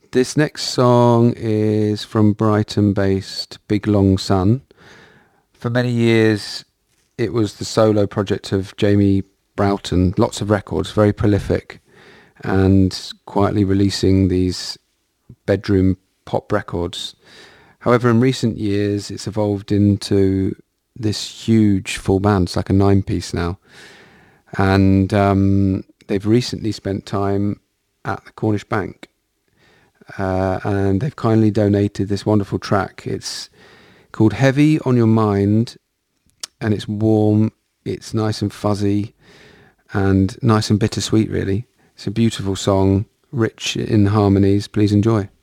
This next song is from Brighton-based Big Long Sun. For many years, it was the solo project of Jamie Broughton. Lots of records, very prolific, and quietly releasing these bedroom pop records. However, in recent years, it's evolved into this huge full band. It's like a 9-piece now. And they've recently spent time at the Cornish Bank. And they've kindly donated this wonderful track. It's called Heavy on Your Mind, and it's warm, it's nice and fuzzy, and nice and bittersweet, really. It's a beautiful song, rich in harmonies. Please enjoy.